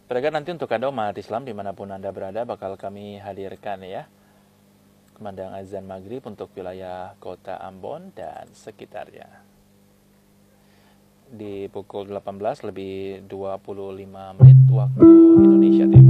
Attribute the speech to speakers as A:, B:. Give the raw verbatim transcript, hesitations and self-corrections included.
A: Beragam nanti untuk Anda umat Islam dimanapun Anda berada bakal kami hadirkan ya. Kumandang azan maghrib untuk wilayah kota Ambon dan sekitarnya. Di pukul delapan belas lebih dua puluh lima menit waktu Indonesia Timur.